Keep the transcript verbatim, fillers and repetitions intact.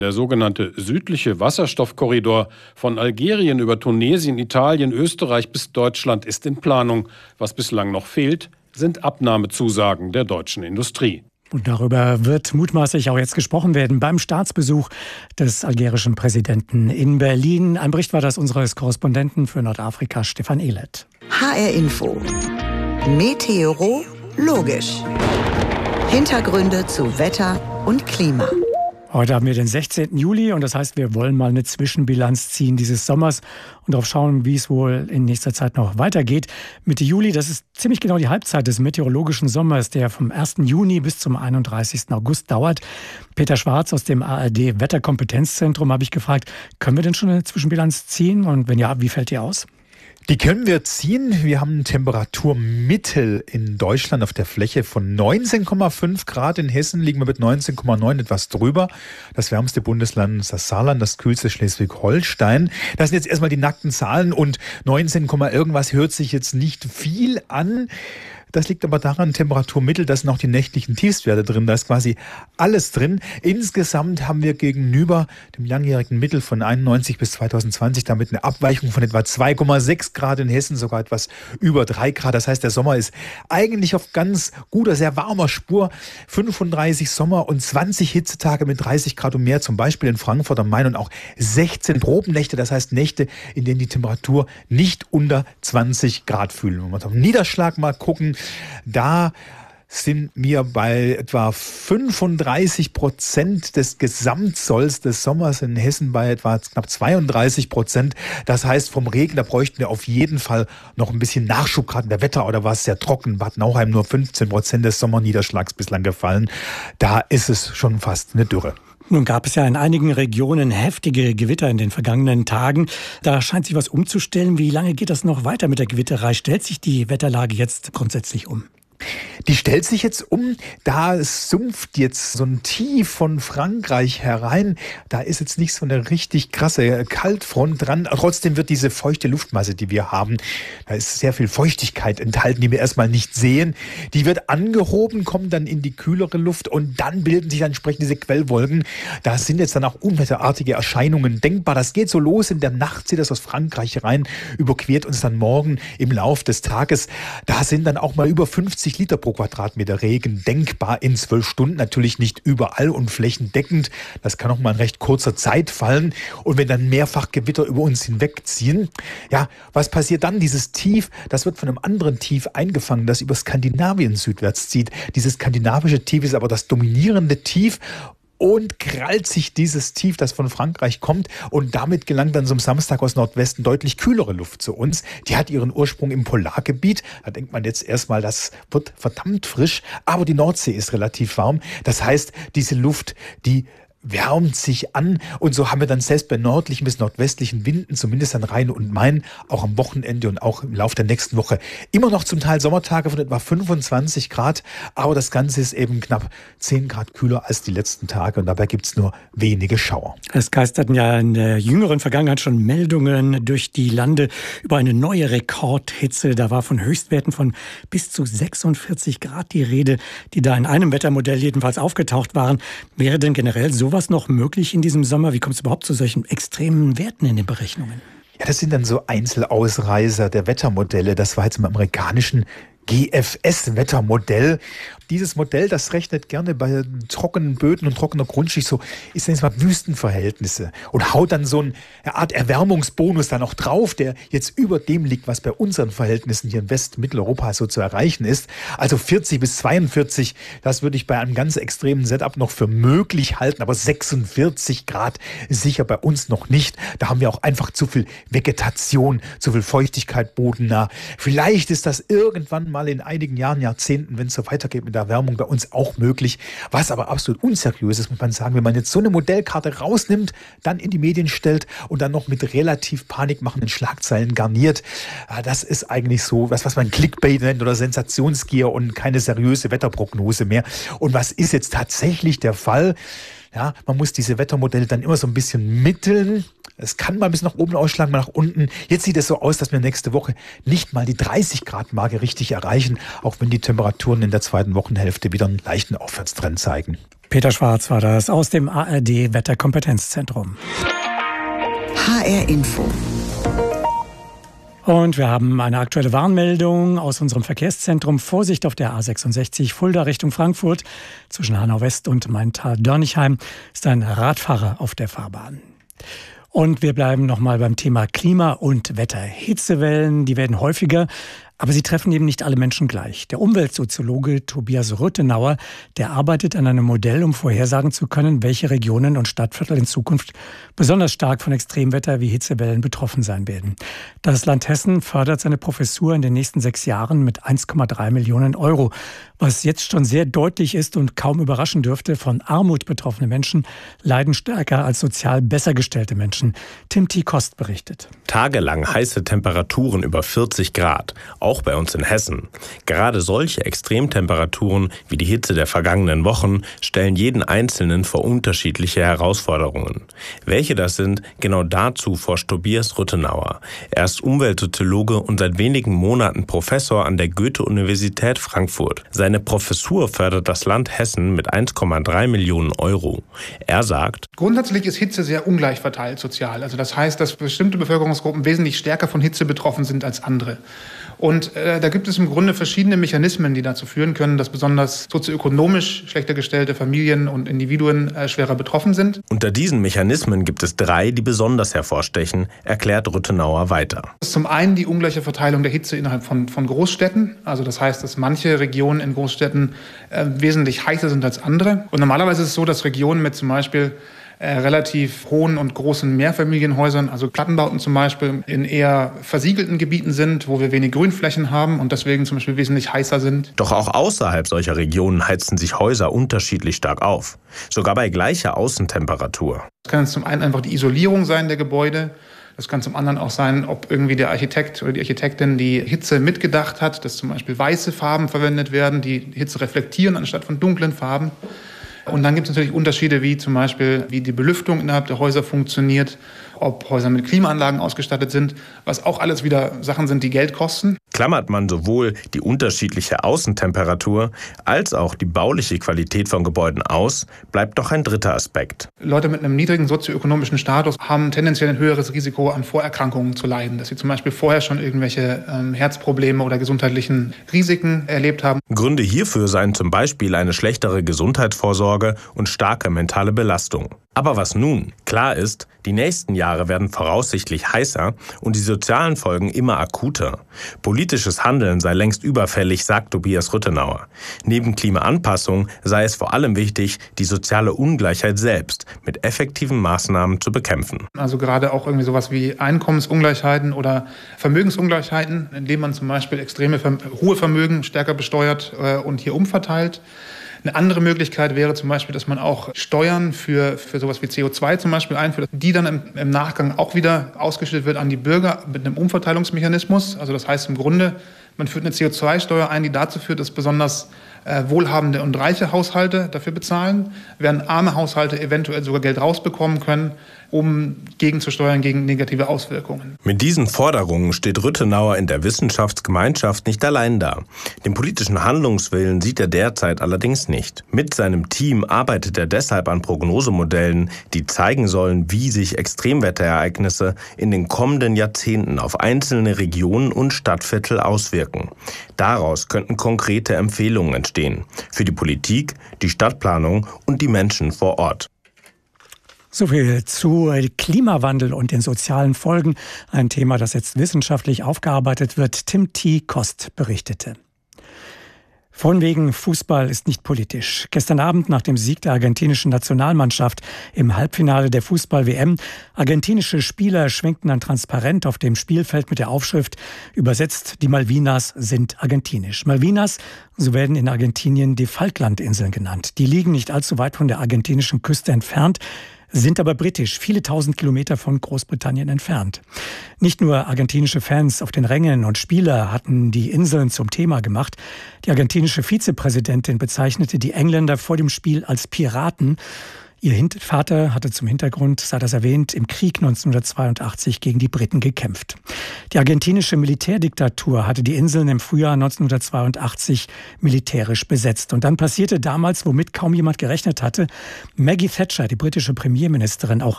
Der sogenannte südliche Wasserstoffkorridor von Algerien über Tunesien, Italien, Österreich bis Deutschland ist in Planung. Was bislang noch fehlt, sind Abnahmezusagen der deutschen Industrie. Und darüber wird mutmaßlich auch jetzt gesprochen werden beim Staatsbesuch des algerischen Präsidenten in Berlin. Ein Bericht war das unseres Korrespondenten für Nordafrika, Stefan Ehlert. H R Info. Meteorologisch. Hintergründe zu Wetter und Klima. Heute haben wir den sechzehnten Juli und das heißt, wir wollen mal eine Zwischenbilanz ziehen dieses Sommers und darauf schauen, wie es wohl in nächster Zeit noch weitergeht. Mitte Juli, das ist ziemlich genau die Halbzeit des meteorologischen Sommers, der vom ersten Juni bis zum einunddreißigsten August dauert. Peter Schwarz aus dem A R D Wetterkompetenzzentrum habe ich gefragt, können wir denn schon eine Zwischenbilanz ziehen und wenn ja, wie fällt die aus? Die können wir ziehen. Wir haben ein Temperaturmittel in Deutschland auf der Fläche von neunzehn Komma fünf Grad. In Hessen liegen wir mit neunzehn Komma neun etwas drüber. Das wärmste Bundesland ist das Saarland, das kühlste Schleswig-Holstein. Das sind jetzt erstmal die nackten Zahlen und neunzehn, irgendwas hört sich jetzt nicht viel an. Das liegt aber daran, Temperaturmittel, da sind auch die nächtlichen Tiefstwerte drin, da ist quasi alles drin. Insgesamt haben wir gegenüber dem langjährigen Mittel von einundneunzig bis zweitausendzwanzig damit eine Abweichung von etwa zwei Komma sechs Grad, in Hessen sogar etwas über drei Grad. Das heißt, der Sommer ist eigentlich auf ganz guter, sehr warmer Spur. fünfunddreißig Sommer- und zwanzig Hitzetage mit dreißig Grad und mehr, zum Beispiel in Frankfurt am Main und auch sechzehn Probennächte, das heißt Nächte, in denen die Temperatur nicht unter zwanzig Grad fühlen. Wenn wir auf den Niederschlag mal gucken, da sind wir bei etwa fünfunddreißig Prozent des Gesamtzolls des Sommers, in Hessen bei etwa knapp zweiunddreißig Prozent. Das heißt, vom Regen, da bräuchten wir auf jeden Fall noch ein bisschen Nachschub. Gerade in der Wetter oder war es sehr trocken. Bad Nauheim nur fünfzehn Prozent des Sommerniederschlags bislang gefallen. Da ist es schon fast eine Dürre. Nun gab es ja in einigen Regionen heftige Gewitter in den vergangenen Tagen. Da scheint sich was umzustellen. Wie lange geht das noch weiter mit der Gewitterei? Stellt sich die Wetterlage jetzt grundsätzlich um? Die stellt sich jetzt um, da sumpft jetzt so ein Tief von Frankreich herein. Da ist jetzt nicht so eine richtig krasse Kaltfront dran. Trotzdem wird diese feuchte Luftmasse, die wir haben, da ist sehr viel Feuchtigkeit enthalten, die wir erstmal nicht sehen. Die wird angehoben, kommt dann in die kühlere Luft und dann bilden sich dann entsprechend diese Quellwolken. Da sind jetzt dann auch unwetterartige Erscheinungen denkbar. Das geht so los, in der Nacht zieht das aus Frankreich rein, überquert uns dann morgen im Lauf des Tages. Da sind dann auch mal über fünfzig Liter pro Quadratmeter Regen denkbar in zwölf Stunden. Natürlich nicht überall und flächendeckend. Das kann auch mal in recht kurzer Zeit fallen. Und wenn dann mehrfach Gewitter über uns hinwegziehen, ja, was passiert dann? Dieses Tief, das wird von einem anderen Tief eingefangen, das über Skandinavien südwärts zieht. Dieses skandinavische Tief ist aber das dominierende Tief. Und krallt sich dieses Tief, das von Frankreich kommt, und damit gelangt dann so am Samstag aus Nordwesten deutlich kühlere Luft zu uns. Die hat ihren Ursprung im Polargebiet. Da denkt man jetzt erstmal, das wird verdammt frisch, aber die Nordsee ist relativ warm. Das heißt, diese Luft, die wärmt sich an und so haben wir dann selbst bei nördlichen bis nordwestlichen Winden, zumindest an Rhein und Main, auch am Wochenende und auch im Laufe der nächsten Woche, immer noch zum Teil Sommertage von etwa fünfundzwanzig Grad, aber das Ganze ist eben knapp zehn Grad kühler als die letzten Tage und dabei gibt es nur wenige Schauer. Es geisterten ja in der jüngeren Vergangenheit schon Meldungen durch die Lande über eine neue Rekordhitze. Da war von Höchstwerten von bis zu sechsundvierzig Grad die Rede, die da in einem Wettermodell jedenfalls aufgetaucht waren. Wäre denn generell so was noch möglich in diesem Sommer? Wie kommt es überhaupt zu solchen extremen Werten in den Berechnungen? Ja, das sind dann so Einzelausreißer der Wettermodelle. Das war jetzt im amerikanischen G F S-Wettermodell. Dieses Modell, das rechnet gerne bei trockenen Böden und trockener Grundschicht so, ist jetzt mal Wüstenverhältnisse und haut dann so eine Art Erwärmungsbonus da noch drauf, der jetzt über dem liegt, was bei unseren Verhältnissen hier in West-Mitteleuropa so zu erreichen ist. Also vierzig bis zweiundvierzig, das würde ich bei einem ganz extremen Setup noch für möglich halten, aber sechsundvierzig Grad sicher bei uns noch nicht. Da haben wir auch einfach zu viel Vegetation, zu viel Feuchtigkeit bodennah. Vielleicht ist das irgendwann mal in einigen Jahren, Jahrzehnten, wenn es so weitergeht mit der Erwärmung, bei uns auch möglich. Was aber absolut unseriös ist, muss man sagen, wenn man jetzt so eine Modellkarte rausnimmt, dann in die Medien stellt und dann noch mit relativ panikmachenden Schlagzeilen garniert. Das ist eigentlich so, was, was man Clickbait nennt oder Sensationsgier und keine seriöse Wetterprognose mehr. Und was ist jetzt tatsächlich der Fall? Ja, man muss diese Wettermodelle dann immer so ein bisschen mitteln. Es kann mal bis nach oben ausschlagen, mal nach unten. Jetzt sieht es so aus, dass wir nächste Woche nicht mal die dreißig Grad Marke richtig erreichen, auch wenn die Temperaturen in der zweiten Wochenhälfte wieder einen leichten Aufwärtstrend zeigen. Peter Schwarz war das aus dem A R D-Wetterkompetenzzentrum. H R Info. Und wir haben eine aktuelle Warnmeldung aus unserem Verkehrszentrum. Vorsicht auf der A sechsundsechzig Fulda Richtung Frankfurt. Zwischen Hanau West und Maintal-Dörnigheim ist ein Radfahrer auf der Fahrbahn. Und wir bleiben nochmal beim Thema Klima und Wetter. Hitzewellen, die werden häufiger, aber sie treffen eben nicht alle Menschen gleich. Der Umweltsoziologe Tobias Rüttenauer, der arbeitet an einem Modell, um vorhersagen zu können, welche Regionen und Stadtviertel in Zukunft besonders stark von Extremwetter wie Hitzewellen betroffen sein werden. Das Land Hessen fördert seine Professur in den nächsten sechs Jahren mit eins Komma drei Millionen Euro. Was jetzt schon sehr deutlich ist und kaum überraschen dürfte, von Armut betroffene Menschen leiden stärker als sozial besser gestellte Menschen. Tim T. Kost berichtet. Tagelang heiße Temperaturen über vierzig Grad, auch bei uns in Hessen. Gerade solche Extremtemperaturen wie die Hitze der vergangenen Wochen stellen jeden Einzelnen vor unterschiedliche Herausforderungen. Welche das sind, genau dazu forscht Tobias Rüttenauer. Er ist Umweltsoziologe und seit wenigen Monaten Professor an der Goethe-Universität Frankfurt. Seine Professur fördert das Land Hessen mit eins Komma drei Millionen Euro. Er sagt: Grundsätzlich ist Hitze sehr ungleich verteilt sozial. Also das heißt, dass bestimmte Bevölkerungsgruppen wesentlich stärker von Hitze betroffen sind als andere. Und äh, da gibt es im Grunde verschiedene Mechanismen, die dazu führen können, dass besonders sozioökonomisch schlechter gestellte Familien und Individuen äh, schwerer betroffen sind. Unter diesen Mechanismen gibt es drei, die besonders hervorstechen, erklärt Rüttenauer weiter. Das ist zum einen die ungleiche Verteilung der Hitze innerhalb von, von Großstädten. Also das heißt, dass manche Regionen in Großstädten äh, wesentlich heißer sind als andere. Und normalerweise ist es so, dass Regionen mit zum Beispiel Äh, relativ hohen und großen Mehrfamilienhäusern, also Plattenbauten zum Beispiel, in eher versiegelten Gebieten sind, wo wir wenig Grünflächen haben und deswegen zum Beispiel wesentlich heißer sind. Doch auch außerhalb solcher Regionen heizen sich Häuser unterschiedlich stark auf, sogar bei gleicher Außentemperatur. Das kann zum einen einfach die Isolierung sein der Gebäude. Das kann zum anderen auch sein, ob irgendwie der Architekt oder die Architektin die Hitze mitgedacht hat, dass zum Beispiel weiße Farben verwendet werden, die Hitze reflektieren anstatt von dunklen Farben. Und dann gibt es natürlich Unterschiede, wie zum Beispiel, wie die Belüftung innerhalb der Häuser funktioniert, ob Häuser mit Klimaanlagen ausgestattet sind, was auch alles wieder Sachen sind, die Geld kosten. Klammert man sowohl die unterschiedliche Außentemperatur als auch die bauliche Qualität von Gebäuden aus, bleibt noch ein dritter Aspekt. Leute mit einem niedrigen sozioökonomischen Status haben tendenziell ein höheres Risiko, an Vorerkrankungen zu leiden, dass sie zum Beispiel vorher schon irgendwelche ähm, Herzprobleme oder gesundheitlichen Risiken erlebt haben. Gründe hierfür seien zum Beispiel eine schlechtere Gesundheitsvorsorge und starke mentale Belastung. Aber was nun? Klar ist, die nächsten Jahre werden voraussichtlich heißer und die sozialen Folgen immer akuter. Politisches Handeln sei längst überfällig, sagt Tobias Rüttenauer. Neben Klimaanpassung sei es vor allem wichtig, die soziale Ungleichheit selbst mit effektiven Maßnahmen zu bekämpfen. Also gerade auch irgendwie sowas wie Einkommensungleichheiten oder Vermögensungleichheiten, indem man zum Beispiel extreme hohe Vermögen stärker besteuert äh, und hier umverteilt. Eine andere Möglichkeit wäre zum Beispiel, dass man auch Steuern für, für sowas wie C O zwei zum Beispiel einführt, die dann im, im Nachgang auch wieder ausgeschüttet wird an die Bürger mit einem Umverteilungsmechanismus. Also das heißt im Grunde, man führt eine C O zwei Steuer ein, die dazu führt, dass besonders äh, wohlhabende und reiche Haushalte dafür bezahlen, während arme Haushalte eventuell sogar Geld rausbekommen können, um gegenzusteuern gegen negative Auswirkungen. Mit diesen Forderungen steht Rüttenauer in der Wissenschaftsgemeinschaft nicht allein da. Den politischen Handlungswillen sieht er derzeit allerdings nicht. Mit seinem Team arbeitet er deshalb an Prognosemodellen, die zeigen sollen, wie sich Extremwetterereignisse in den kommenden Jahrzehnten auf einzelne Regionen und Stadtviertel auswirken. Daraus könnten konkrete Empfehlungen entstehen für die Politik, die Stadtplanung und die Menschen vor Ort. So viel zu Klimawandel und den sozialen Folgen. Ein Thema, das jetzt wissenschaftlich aufgearbeitet wird. Tim T. Kost berichtete. Von wegen Fußball ist nicht politisch. Gestern Abend nach dem Sieg der argentinischen Nationalmannschaft im Halbfinale der Fußball-W M, argentinische Spieler schwenkten ein Transparent auf dem Spielfeld mit der Aufschrift, übersetzt, die Malvinas sind argentinisch. Malvinas, so werden in Argentinien die Falklandinseln genannt. Die liegen nicht allzu weit von der argentinischen Küste entfernt, sind aber britisch, viele tausend Kilometer von Großbritannien entfernt. Nicht nur argentinische Fans auf den Rängen und Spieler hatten die Inseln zum Thema gemacht. Die argentinische Vizepräsidentin bezeichnete die Engländer vor dem Spiel als Piraten. Ihr Vater hatte zum Hintergrund, sei das erwähnt, im Krieg neunzehnhundertzweiundachtzig gegen die Briten gekämpft. Die argentinische Militärdiktatur hatte die Inseln im Frühjahr neunzehnhundertzweiundachtzig militärisch besetzt. Und dann passierte damals, womit kaum jemand gerechnet hatte, Maggie Thatcher, die britische Premierministerin, auch